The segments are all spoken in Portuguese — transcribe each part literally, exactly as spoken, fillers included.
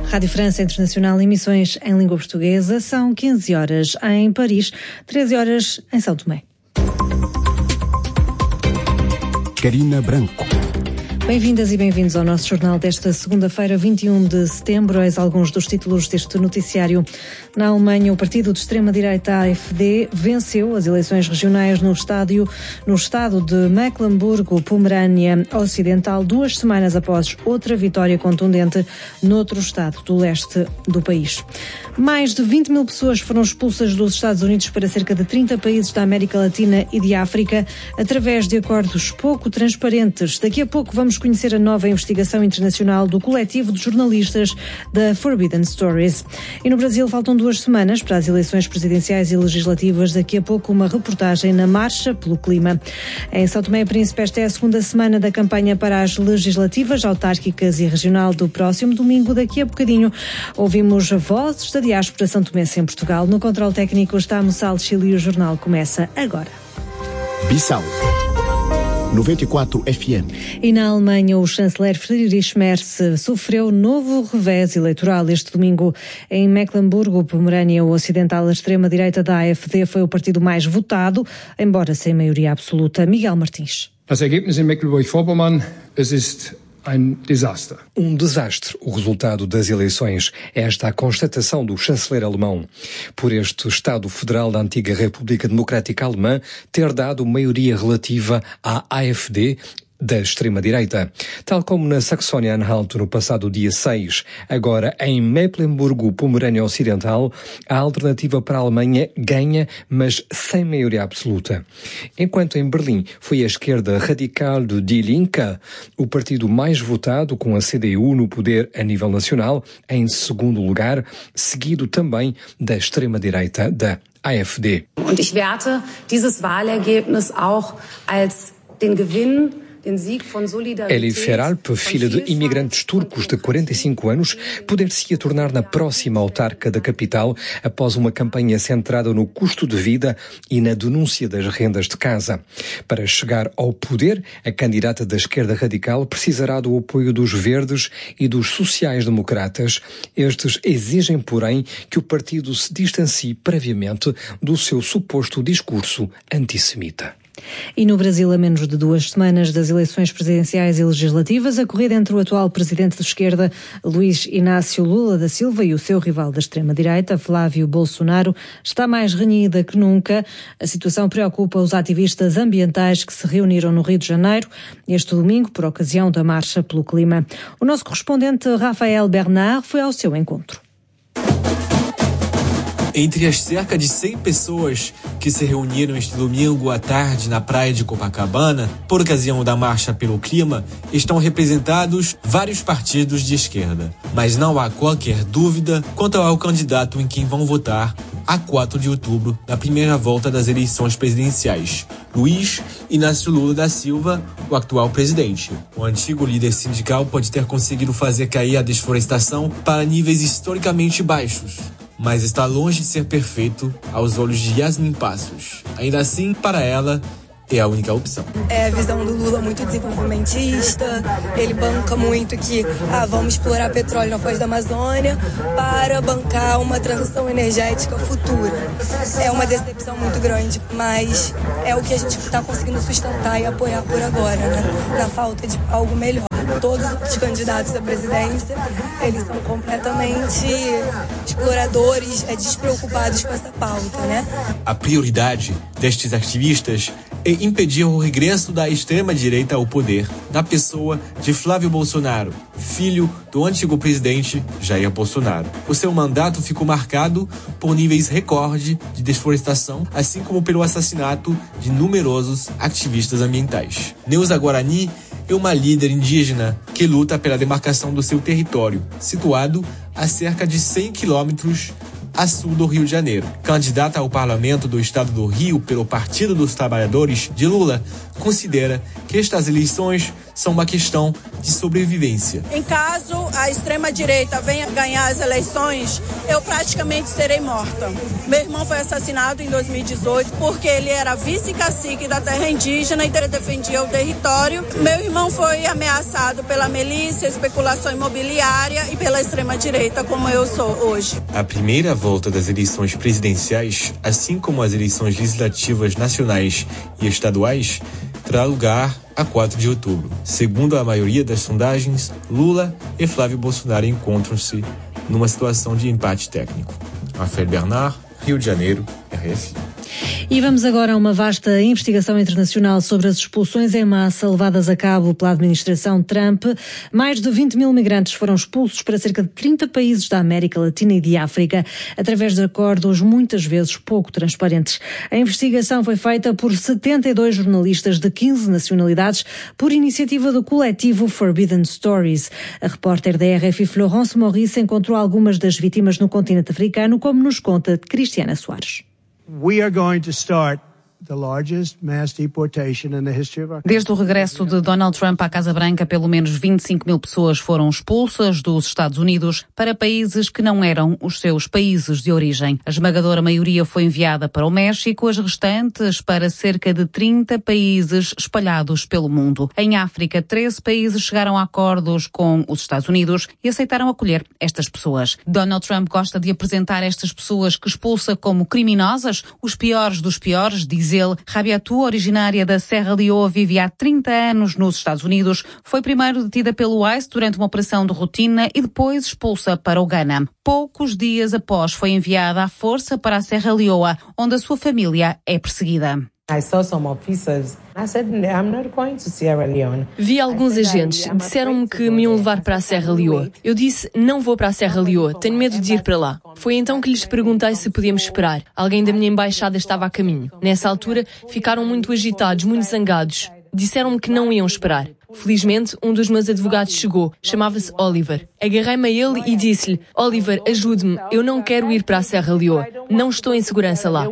Rádio França Internacional, emissões em língua portuguesa. São quinze horas em Paris, treze horas em São Tomé. Carina Branco. Bem-vindas e bem-vindos ao nosso jornal desta segunda-feira, vinte e um de setembro. Eis alguns dos títulos deste noticiário. Na Alemanha, o partido de extrema-direita A F D venceu as eleições regionais no, estádio, no estado de Mecklemburgo-Pomerânia Ocidental, duas semanas após outra vitória contundente noutro estado do leste do país. Mais de vinte mil pessoas foram expulsas dos Estados Unidos para cerca de trinta países da América Latina e de África através de acordos pouco transparentes. Daqui a pouco vamos conhecer a nova investigação internacional do coletivo de jornalistas da Forbidden Stories. E no Brasil faltam duas semanas para as eleições presidenciais e legislativas. Daqui a pouco uma reportagem na Marcha pelo Clima. Em São Tomé e Príncipe, esta é a segunda semana da campanha para as legislativas, autárquicas e regional do próximo domingo. Daqui a bocadinho ouvimos vozes da diáspora são tomense em Portugal. No controle técnico está Moçal Chile e o jornal começa agora. Bissau noventa e quatro F M. E na Alemanha, o chanceler Friedrich Merz sofreu novo revés eleitoral este domingo. Em Mecklemburgo-Pomerânia Ocidental, a extrema-direita da A F D foi o partido mais votado, embora sem maioria absoluta. Miguel Martins. Das Ergebnis in Mecklenburg-Vorpommern, es ist ein Desaster. Um desastre, o resultado das eleições. É esta a constatação do chanceler alemão. Por este Estado Federal da antiga República Democrática Alemã ter dado maioria relativa à A F D, da extrema-direita. Tal como na Saxónia-Anhalt no passado dia seis, agora em Mecklemburgo-Pomerânia Ocidental, a alternativa para a Alemanha ganha, mas sem maioria absoluta. Enquanto em Berlim foi a esquerda radical do Die Linke, o partido mais votado, com a C D U no poder a nível nacional, em segundo lugar, seguido também da extrema-direita da A F D. Und ich werte dieses Wahlergebnis auch als den Gewinn. Elif Feralp, filha de imigrantes turcos de quarenta e cinco anos, poder-se-ia tornar na próxima autarca da capital após uma campanha centrada no custo de vida e na denúncia das rendas de casa. Para chegar ao poder, a candidata da esquerda radical precisará do apoio dos verdes e dos sociais-democratas. Estes exigem, porém, que o partido se distancie previamente do seu suposto discurso antissemita. E no Brasil, a menos de duas semanas das eleições presidenciais e legislativas, a corrida entre o atual presidente de esquerda, Luiz Inácio Lula da Silva, e o seu rival da extrema-direita, Flávio Bolsonaro, está mais renhida que nunca. A situação preocupa os ativistas ambientais que se reuniram no Rio de Janeiro este domingo por ocasião da Marcha pelo Clima. O nosso correspondente Rafael Bernard foi ao seu encontro. Entre as cerca de cem pessoas que se reuniram este domingo à tarde na praia de Copacabana, por ocasião da Marcha pelo Clima, estão representados vários partidos de esquerda. Mas não há qualquer dúvida quanto ao candidato em quem vão votar a quatro de outubro, na primeira volta das eleições presidenciais. Luiz Inácio Lula da Silva, o atual presidente. O antigo líder sindical pode ter conseguido fazer cair a desflorestação para níveis historicamente baixos, mas está longe de ser perfeito aos olhos de Yasmin Passos. Ainda assim, para ela, é a única opção. É a visão do Lula muito desenvolvimentista, ele banca muito que ah, vamos explorar petróleo na foz da Amazônia para bancar uma transição energética futura. É uma decepção muito grande, mas é o que a gente está conseguindo sustentar e apoiar por agora, né? Na falta de algo melhor. Todos os candidatos à presidência, eles são completamente exploradores, é, despreocupados com essa pauta, né? A prioridade destes ativistas é impedir o regresso da extrema-direita ao poder, na pessoa de Flávio Bolsonaro, filho do antigo presidente Jair Bolsonaro. O seu mandato ficou marcado por níveis recorde de desflorestação, assim como pelo assassinato de numerosos ativistas ambientais. Neuza Guarani é uma líder indígena que luta pela demarcação do seu território, situado a cerca de cem quilômetros a sul do Rio de Janeiro. Candidata ao parlamento do estado do Rio pelo Partido dos Trabalhadores de Lula, considera que estas eleições são uma questão de sobrevivência. Em caso a extrema-direita venha ganhar as eleições, eu praticamente serei morta. Meu irmão foi assassinado em dois mil e dezoito porque ele era vice-cacique da terra indígena e defendia o território. Meu irmão foi ameaçado pela milícia, especulação imobiliária e pela extrema-direita, como eu sou hoje. A primeira volta das eleições presidenciais, assim como as eleições legislativas nacionais e estaduais, terá lugar a quatro de outubro. Segundo a maioria das sondagens, Lula e Flávio Bolsonaro encontram-se numa situação de empate técnico. Rafael Bernard, Rio de Janeiro, R F I. E vamos agora a uma vasta investigação internacional sobre as expulsões em massa levadas a cabo pela administração Trump. Mais de vinte mil migrantes foram expulsos para cerca de trinta países da América Latina e de África, através de acordos muitas vezes pouco transparentes. A investigação foi feita por setenta e dois jornalistas de quinze nacionalidades, por iniciativa do coletivo Forbidden Stories. A repórter da R F I, Florence Maurice, encontrou algumas das vítimas no continente africano, como nos conta Cristiana Soares. We are going to start the largest mass deportation in the history of our country. Desde o regresso de Donald Trump à Casa Branca, pelo menos vinte e cinco mil pessoas foram expulsas dos Estados Unidos para países que não eram os seus países de origem. A esmagadora maioria foi enviada para o México, as restantes para cerca de trinta países espalhados pelo mundo. Em África, treze países chegaram a acordos com os Estados Unidos e aceitaram acolher estas pessoas. Donald Trump gosta de apresentar estas pessoas que expulsa como criminosas, os piores dos piores, diz ele. Rabiatu, originária da Serra Leoa, vive há trinta anos nos Estados Unidos. Foi primeiro detida pelo I C E durante uma operação de rotina e depois expulsa para o Ghana. Poucos dias após, foi enviada à força para a Serra Leoa, onde a sua família é perseguida. Vi alguns agentes, disseram-me que me iam levar para a Serra Leoa. Eu disse, não vou para a Serra Leoa, tenho medo de ir para lá. Foi então que lhes perguntei se podíamos esperar. Alguém da minha embaixada estava a caminho. Nessa altura, ficaram muito agitados, muito zangados. Disseram-me que não iam esperar. Felizmente, um dos meus advogados chegou. Chamava-se Oliver. Agarrei-me a ele e disse-lhe, Oliver, ajude-me, eu não quero ir para a Serra Leoa. Não estou em segurança lá.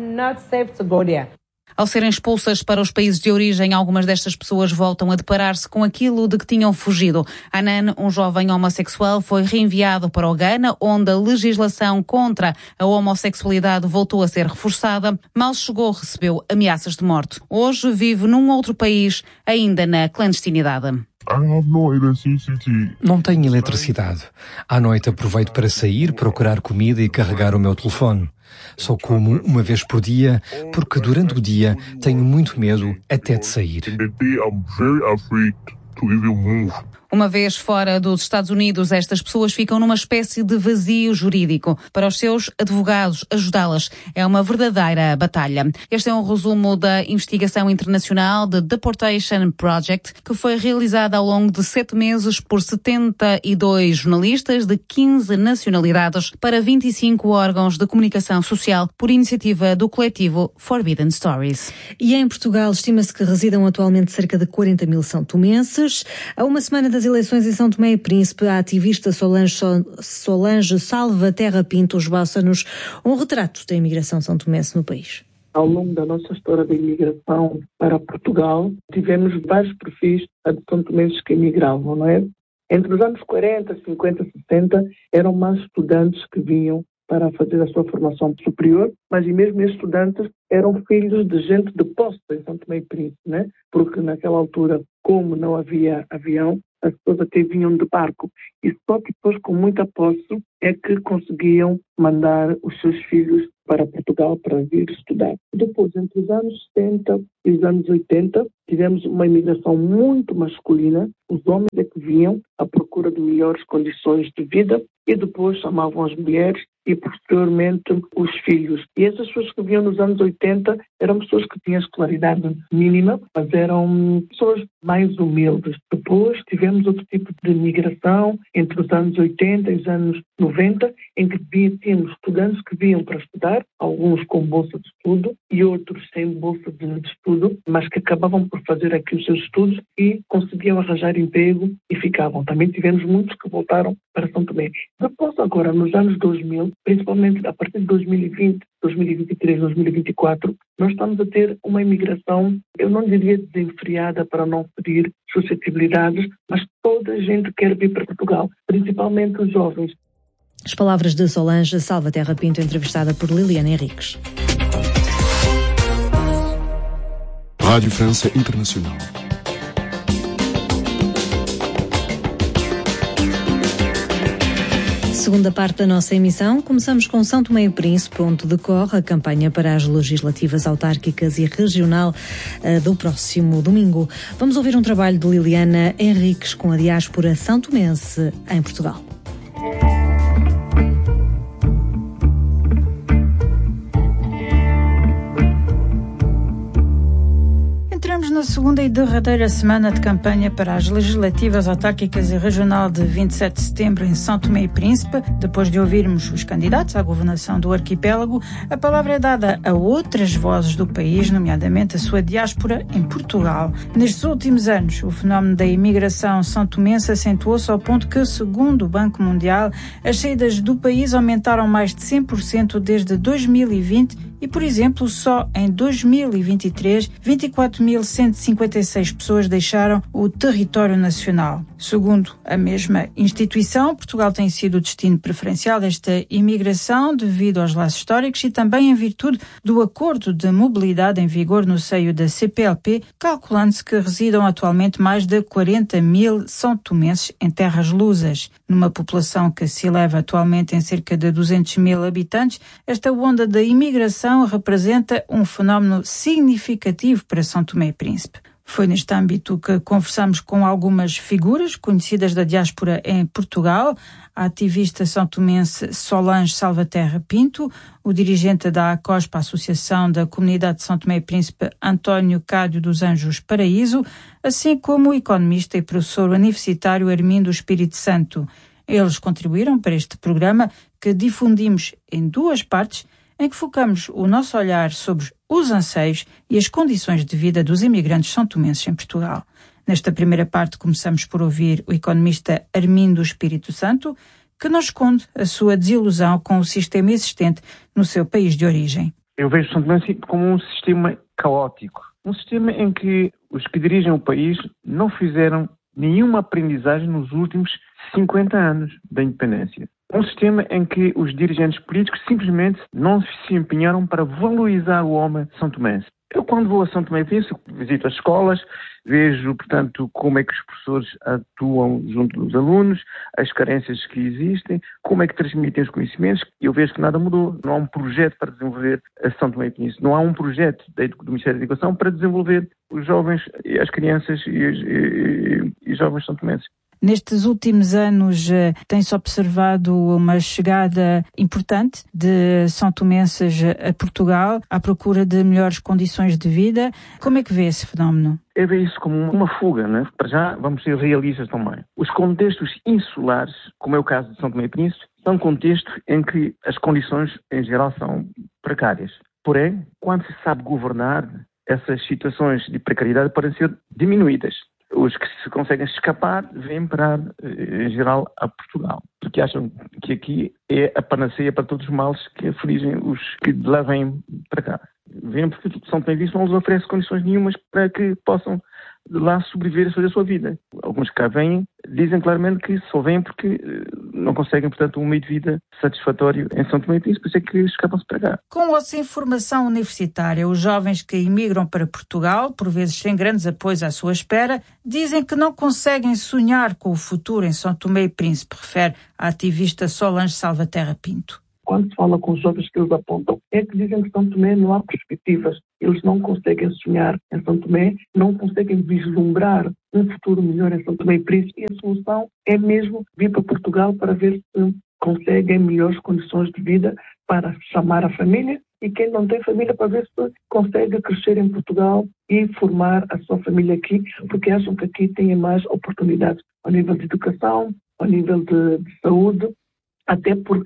Ao serem expulsas para os países de origem, algumas destas pessoas voltam a deparar-se com aquilo de que tinham fugido. Anan, um jovem homossexual, foi reenviado para o Ghana, onde a legislação contra a homossexualidade voltou a ser reforçada. Mal chegou, recebeu ameaças de morte. Hoje vive num outro país, ainda na clandestinidade. Não tenho eletricidade. À noite aproveito para sair, procurar comida e carregar o meu telefone. Só como uma vez por dia, porque durante o dia tenho muito medo até de sair. Uma vez fora dos Estados Unidos, estas pessoas ficam numa espécie de vazio jurídico. Para os seus advogados, ajudá-las é uma verdadeira batalha. Este é um resumo da investigação internacional The Deportation Project, que foi realizada ao longo de sete meses por setenta e dois jornalistas de quinze nacionalidades para vinte e cinco órgãos de comunicação social, por iniciativa do coletivo Forbidden Stories. E em Portugal, estima-se que residam atualmente cerca de quarenta mil são-tomenses. A uma semana das eleições em São Tomé e Príncipe, a ativista Solange, Solange Salvaterra Pinto esboça-nos um retrato da imigração são-tomense no país. Ao longo da nossa história de imigração para Portugal, tivemos vários perfis de são-tomenses que imigravam, não é? Entre os anos quarenta, cinquenta, sessenta, eram mais estudantes que vinham para fazer a sua formação superior, mas e mesmo esses estudantes eram filhos de gente de posse em São Tomé e Príncipe, né? Porque naquela altura, como não havia avião, as pessoas até vinham de barco. E só depois, com muita posse, é que conseguiam mandar os seus filhos para Portugal para vir estudar. Depois, entre os anos setenta e os anos oitenta, tivemos uma imigração muito masculina. Os homens é que vinham à procura de melhores condições de vida e depois chamavam as mulheres e, posteriormente, os filhos. E essas pessoas que vinham nos anos oitenta eram pessoas que tinham escolaridade mínima, mas eram pessoas mais humildes. Depois tivemos outro tipo de migração entre os anos oitenta e os anos noventa, em que tínhamos estudantes que vinham para estudar, alguns com bolsa de estudo e outros sem bolsa de estudo, mas que acabavam por fazer aqui os seus estudos e conseguiam arranjar emprego e ficavam. Também tivemos muitos que voltaram para São Tomé. Depois, agora, nos anos dois mil, principalmente a partir de dois mil e vinte, dois mil e vinte e três, dois mil e vinte e quatro, nós estamos a ter uma imigração, eu não diria desenfreada para não ferir suscetibilidades, mas toda a gente quer vir para Portugal, principalmente os jovens. As palavras de Solange Salvaterra Pinto, entrevistada por Liliana Henriques. Rádio França Internacional. Segunda parte da nossa emissão, começamos com São Tomé e Príncipe, onde decorre a campanha para as legislativas autárquicas e regional uh, do próximo domingo. Vamos ouvir um trabalho de Liliana Henriques com a diáspora são tomense em Portugal. Entramos na segunda e derradeira semana de campanha para as legislativas autárquicas e regional de vinte e sete de setembro em São Tomé e Príncipe. Depois de ouvirmos os candidatos à governação do arquipélago, a palavra é dada a outras vozes do país, nomeadamente a sua diáspora em Portugal. Nestes últimos anos, o fenómeno da imigração são-tomense acentuou-se ao ponto que, segundo o Banco Mundial, as saídas do país aumentaram mais de cem por cento desde dois mil e vinte e, por exemplo, só em dois mil e vinte e três, vinte e quatro mil cento e cinquenta e seis pessoas deixaram o território nacional. Segundo a mesma instituição, Portugal tem sido o destino preferencial desta imigração devido aos laços históricos e também em virtude do acordo de mobilidade em vigor no seio da C P L P, calculando-se que residam atualmente mais de quarenta mil são-tomenses em terras lusas. Numa população que se eleva atualmente em cerca de duzentos mil habitantes, esta onda da imigração representa um fenómeno significativo para São Tomé e Príncipe. Foi neste âmbito que conversamos com algumas figuras conhecidas da diáspora em Portugal, a ativista são-tomense Solange Salvaterra Pinto, o dirigente da ACOSP, a Associação da Comunidade de São Tomé e Príncipe, António Cádio dos Anjos Paraíso, assim como o economista e professor universitário Armindo Espírito Santo. Eles contribuíram para este programa que difundimos em duas partes, em que focamos o nosso olhar sobre os anseios e as condições de vida dos imigrantes são-tomenses em Portugal. Nesta primeira parte começamos por ouvir o economista Armindo Espírito Santo, que nos conta a sua desilusão com o sistema existente no seu país de origem. Eu vejo São Tomé como um sistema caótico, um sistema em que os que dirigem o país não fizeram nenhuma aprendizagem nos últimos cinquenta anos da independência. Um sistema em que os dirigentes políticos simplesmente não se empenharam para valorizar o homem são-tomense. Eu, quando vou a São Tomé e Príncipe, visito as escolas, vejo, portanto, como é que os professores atuam junto dos alunos, as carências que existem, como é que transmitem os conhecimentos. Eu vejo que nada mudou. Não há um projeto para desenvolver a São Tomé e Príncipe. Não há um projeto do Ministério da Educação para desenvolver os jovens, as crianças e os, e, e, e jovens são-tomenses. Nestes últimos anos tem-se observado uma chegada importante de são-tomenses a Portugal à procura de melhores condições de vida. Como é que vê esse fenómeno? Eu vejo isso como uma fuga, né? Para já vamos ser realistas também. Os contextos insulares, como é o caso de São Tomé e Príncipe, são contextos em que as condições em geral são precárias. Porém, quando se sabe governar, essas situações de precariedade podem ser diminuídas. Os que se conseguem escapar vêm para, em geral, a Portugal, porque acham que aqui é a panaceia para todos os males que afligem os que de lá vêm para cá. Vêm porque São Tomé e Príncipe não lhes oferece condições nenhumas para que possam de lá sobreviver a fazer a sua vida. Alguns que cá vêm dizem claramente que só vêm porque não conseguem, portanto, um meio de vida satisfatório em São Tomé e Príncipe, por isso é que escapam-se para cá. Com ou sem formação universitária, os jovens que imigram para Portugal, por vezes sem grandes apoios à sua espera, dizem que não conseguem sonhar com o futuro em São Tomé e Príncipe, refere a ativista Solange Salvaterra Pinto. Quando se fala com os jovens que eles apontam, é que dizem que São Tomé não há perspectivas. Eles não conseguem sonhar em São Tomé, não conseguem vislumbrar um futuro melhor em São Tomé e Príncipe. E a solução é mesmo vir para Portugal para ver se conseguem melhores condições de vida para chamar a família. E quem não tem família, para ver se consegue crescer em Portugal e formar a sua família aqui, porque acham que aqui têm mais oportunidades ao nível de educação, ao nível de, de saúde, até porque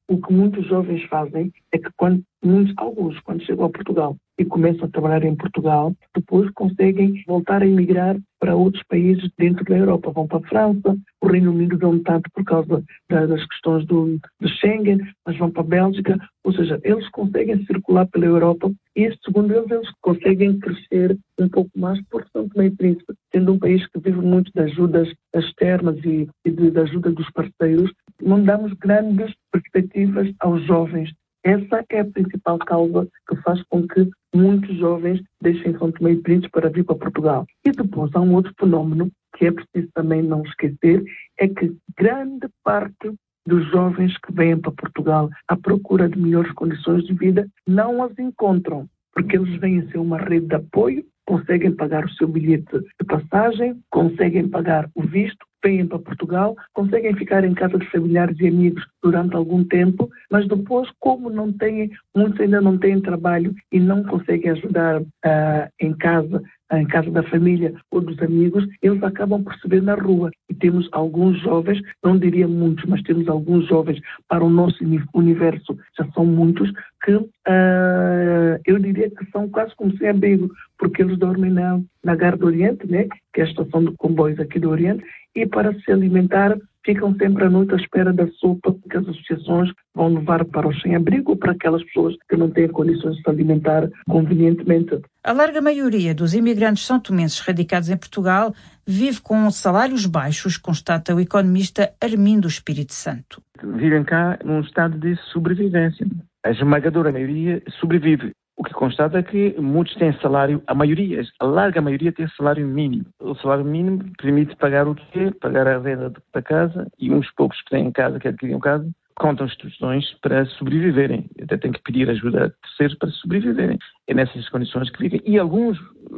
o que muitos jovens fazem é que quando, muitos, alguns, quando chegam a Portugal e começam a trabalhar em Portugal, depois conseguem voltar a emigrar para outros países dentro da Europa. Vão para a França, o Reino Unido não tanto por causa da, das questões do, do Schengen, mas vão para a Bélgica. Ou seja, eles conseguem circular pela Europa e, segundo eles, eles conseguem crescer um pouco mais porque São Tomé e Príncipe, sendo um país que vive muito de ajudas externas e, e de, de ajuda dos parceiros, não damos grandes perspectivas aos jovens. Essa é a principal causa que faz com que muitos jovens deixem São Tomé e Príncipe para vir para Portugal. E depois há um outro fenómeno que é preciso também não esquecer, é que grande parte dos jovens que vêm para Portugal à procura de melhores condições de vida não as encontram, porque eles vêm ser uma rede de apoio, conseguem pagar o seu bilhete de passagem, conseguem pagar o visto, vêm para Portugal, conseguem ficar em casa de familiares e amigos durante algum tempo, mas depois, como não têm, muitos ainda não têm trabalho e não conseguem ajudar uh, em casa, em casa da família ou dos amigos, eles acabam por se ver na rua. E temos alguns jovens, não diria muitos, mas temos alguns jovens para o nosso universo, já são muitos, que uh, eu diria que são quase como sem abrigo, porque eles dormem na, na Gare do Oriente, né, que é a estação de comboios aqui do Oriente, e para se alimentar ficam sempre à noite à espera da sopa que as associações vão levar para o sem-abrigo ou para aquelas pessoas que não têm condições de se alimentar convenientemente. A larga maioria dos imigrantes são-tomenses radicados em Portugal vive com salários baixos, constata o economista Armindo Espírito Santo. Vivem cá num estado de sobrevivência. A esmagadora maioria sobrevive. O que constata é que muitos têm salário, a maioria, a larga maioria tem salário mínimo. O salário mínimo permite pagar o quê? Pagar a renda da casa e uns poucos que têm casa, que adquiriram casa, contam instituições para sobreviverem. Até têm que pedir ajuda a terceiros para sobreviverem. É nessas condições que vivem. E alguns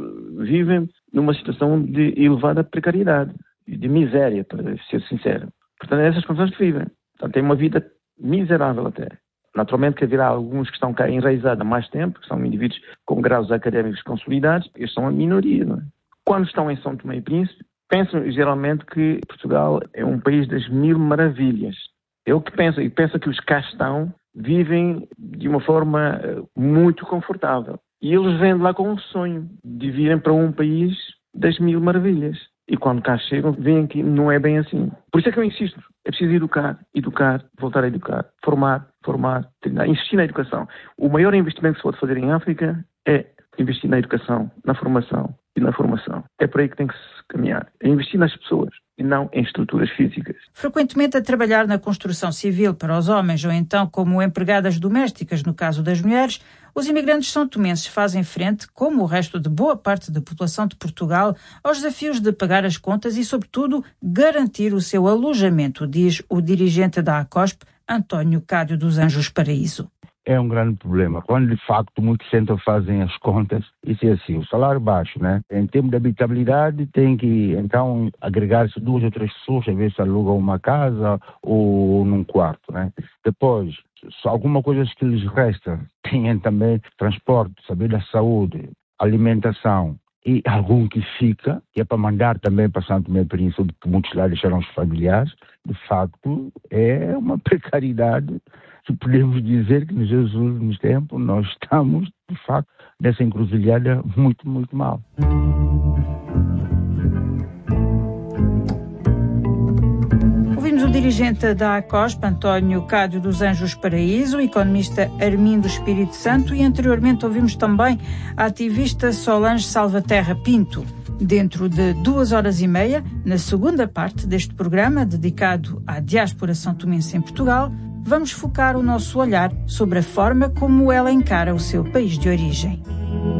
vivem numa situação de elevada precariedade, de miséria, para ser sincero. Portanto, é nessas condições que vivem. Portanto, têm uma vida miserável até. Naturalmente que haverá alguns que estão cá enraizados há mais tempo, que são indivíduos com graus académicos consolidados, eles são a minoria. Não é? Quando estão em São Tomé e Príncipe, pensam geralmente que Portugal é um país das mil maravilhas. É o que pensam, e pensam que os cá estão vivem de uma forma muito confortável. E eles vêm de lá com um sonho de virem para um país das mil maravilhas. E quando cá chegam, veem que não é bem assim. Por isso é que eu insisto, é preciso educar, educar, voltar a educar, formar, formar, treinar, investir na educação. O maior investimento que se pode fazer em África é investir na educação, na formação e na formação. É por aí que tem que se caminhar. É investir nas pessoas e não em estruturas físicas. Frequentemente a trabalhar na construção civil para os homens ou então como empregadas domésticas no caso das mulheres, os imigrantes são-tomenses fazem frente, como o resto de boa parte da população de Portugal, aos desafios de pagar as contas e, sobretudo, garantir o seu alojamento, diz o dirigente da ACOSP, António Cádio dos Anjos Paraíso. É um grande problema. Quando, de facto, muitos centros fazem as contas, isso é assim, o salário baixo, né? Em termos de habitabilidade, tem que, então, agregar-se duas ou três pessoas, a ver se alugam uma casa ou num quarto, né? Depois, se alguma coisa que lhes resta, têm também transporte, saber da saúde, alimentação e algum que fica, que é para mandar também para São Tomé e Príncipe, porque muitos lá deixaram os familiares, de facto, é uma precariedade. Se podemos dizer que nos últimos tempos nós estamos, de facto, nessa encruzilhada muito, muito mal. Ouvimos o dirigente da ACOSP, António Cádio dos Anjos Paraíso, o economista Armindo Espírito Santo e anteriormente ouvimos também a ativista Solange Salvaterra Pinto. Dentro de duas horas e meia, na segunda parte deste programa dedicado à diáspora são-tomense em Portugal, vamos focar o nosso olhar sobre a forma como ela encara o seu país de origem.